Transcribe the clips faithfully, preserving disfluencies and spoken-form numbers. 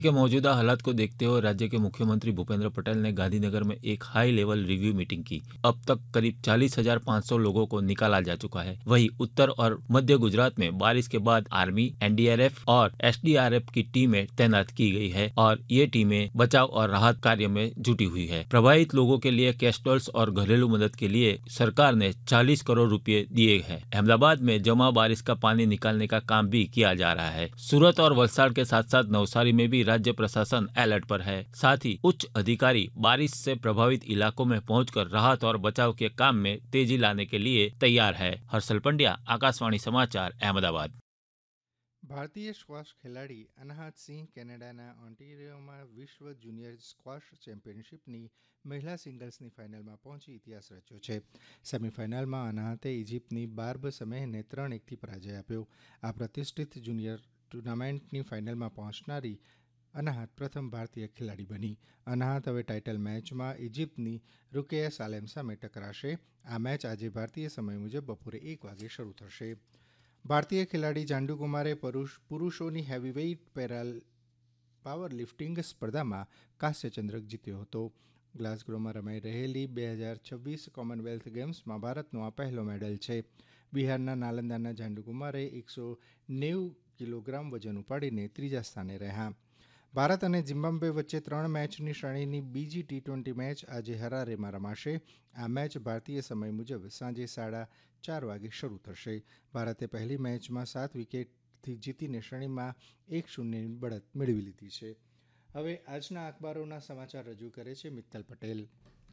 के मौजूदा हालात को देखते हुए राज्य के मुख्यमंत्री भूपेंद्र पटेल ने गांधीनगर में एक हाई लेवल रिव्यू मीटिंग की। अब तक करीब चालीस हजार पाँच सौ लोगों को निकाला जा चुका है। वहीं उत्तर और मध्य गुजरात में बारिश के बाद army, N D R F और एस डी आर एफ की टीमें तैनात की गई है और ये टीमें बचाव और राहत कार्य में जुटी हुई है। प्रभावित लोगों के लिए कैश डॉल्स और घरेलू मदद के लिए सरकार ने चालीस करोड़ रुपए दिए हैं। अहमदाबाद में जमा बारिश का पानी निकालने का काम भी किया जा रहा है। सूरत और वलसाड़ के साथ साथ नवसारी में भी राज्य प्रशासन अलर्ट पर है। साथ ही उच्च अधिकारी बारिश से प्रभावित इलाकों में पहुंचकर राहत और बचाव के काम में तेजी लाने के लिए तैयार है। हर्षल पंड्या, आकाशवाणी समाचार, अहमदाबाद। ભારતીય સ્ક્વોશ ખેલાડી અનાહત સિંહ કેનેડાના ઓન્ટારિયોમાં વિશ્વ જુનિયર સ્ક્વોશ ચેમ્પિયનશિપની મહિલા સિંગલ્સની ફાઇનલમાં પહોંચી ઇતિહાસ રચ્યો છે. સેમીફાઇનલમાં અનાહતે ઇજિપ્તની બાર્બ સમેહને ત્રણ એકથી પરાજય આપ્યો. આ પ્રતિષ્ઠિત જુનિયર ટુર્નામેન્ટની ફાઇનલમાં પહોંચનારી અનાહત પ્રથમ ભારતીય ખેલાડી બની. અનાહત હવે ટાઇટલ મેચમાં ઇજિપ્તની રૂકેયા સાલેમ સામે ટકરાશે. આ મેચ આજે ભારતીય સમય મુજબ બપોરે એક વાગે શરૂ થશે. ભારતીય ખેલાડી જાંડુકુમારે પુરુષોની હેવીવેઇટ પેરા પાવર લિફ્ટિંગ સ્પર્ધામાં કાંસ્ય ચંદ્રક જીત્યો હતો. ગ્લાસગોમાં રમાઈ રહેલી બે હજાર છવ્વીસ કોમનવેલ્થ ગેમ્સમાં ભારતનો આ પહેલો મેડલ છે. બિહારના નાલંદાના જાંડુકુમારે એકસો નેવું કિલોગ્રામ વજન ઉપાડીને ત્રીજા સ્થાને રહ્યા. ભારત અને ઝિમ્બાબ્વે વચ્ચે ત્રણ મેચની શ્રેણીની બીજી ટી ટ્વેન્ટી મેચ આજે હરારેમાં રમાશે. આ મેચ ભારતીય સમય મુજબ સાંજે સાડા ચાર વાગે શરૂ થશે. ભારતે પહેલી મેચમાં સાત વિકેટથી જીતીને શ્રેણીમાં એક શૂન્યની બઢત મેળવી લીધી છે. હવે આજના અખબારોના સમાચાર રજૂ કરે છે મિત્તલ પટેલ.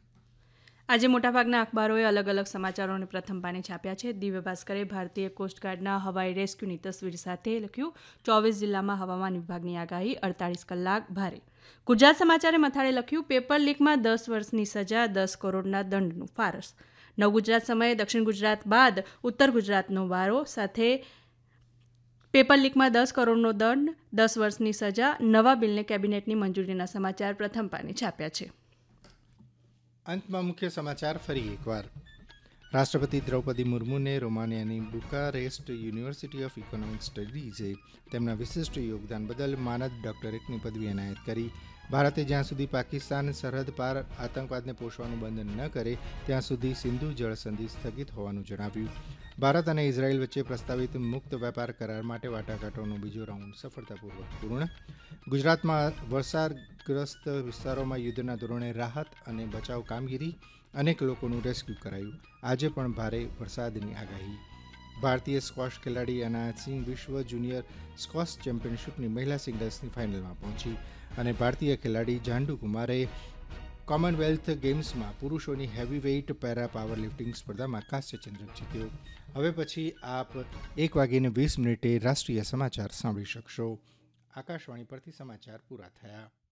આજે મોટાભાગના અખબારોએ અલગ અલગ સમાચારોને પ્રથમ પાને છાપ્યા છે. દિવ્ય ભાસ્કરે ભારતીય કોસ્ટગાર્ડના હવાઈ રેસ્ક્યુની તસવીર સાથે લખ્યું, ચોવીસ જિલ્લામાં હવામાન વિભાગની આગાહી, અડતાલીસ કલાક ભારે. ગુજરાત સમાચારે મથાળે લખ્યું, પેપર લીકમાં દસ વર્ષની સજા, દસ કરોડના દંડનું ફારસ. નવ ગુજરાત સમયે દક્ષિણ ગુજરાત બાદ ઉત્તર ગુજરાતનો વારો, સાથે પેપર લીકમાં દસ કરોડનો દંડ, દસ વર્ષની સજા, નવા બિલને કેબિનેટની મંજૂરીના સમાચાર પ્રથમ પાને છાપ્યા છે. અંતમાં મુખ્ય સમાચાર ફરી એકવાર. રાષ્ટ્રપતિ Draupadi મુર્મુને રોમાનિયાની Bucharest university of economic સ્ટડીઝે તેમના વિશિષ્ટ યોગદાન બદલ માનદ ડોક્ટરેટની પદવી એનાયત કરી. ભારતે જ્યાં સુધી પાકિસ્તાન સરહદ પાર આતંકવાદને પોષવાનું બંધ ન કરે ત્યાં સુધી સિંધુ જળ સંધિ સ્થગિત હોવાનું જણાવ્યું. ભારત અને ઇઝરાયેલ વચ્ચે પ્રસ્તાવિત મુક્ત વેપાર કરાર માટે વાટાઘાટોનો બીજો રાઉન્ડ સફળતાપૂર્વક પૂર્ણ. ગુજરાતમાં વરસાદગ્રસ્ત વિસ્તારોમાં યુદ્ધના ધોરણે રાહત અને બચાવ કામગીરી, અનેક લોકોનું રેસ્ક્યુ કરાયું. આજે પણ ભારે વરસાદની આગાહી. ભારતીય સ્ક્વોશ ખેલાડી અનાહત સિંહ વિશ્વ જુનિયર સ્ક્વોશ ચેમ્પિયનશિપની મહિલા સિંગલ્સની ફાઇનલમાં પહોંચી અને ભારતીય ખેલાડી જાંડુકુમારે કોમનવેલ્થ ગેમ્સમાં પુરુષોની હેવીવેઇટ પેરા પાવર લિફ્ટિંગ સ્પર્ધામાં કાંસ્ય ચંદ્રક જીત્યો. હવે પછી આપ એક વાગીને વીસ મિનિટે રાષ્ટ્રીય સમાચાર સાંભળી શકશો. આકાશવાણી પરથી સમાચાર પૂરા થયા.